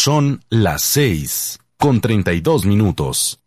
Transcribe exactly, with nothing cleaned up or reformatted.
Son las seis con treinta y dos minutos.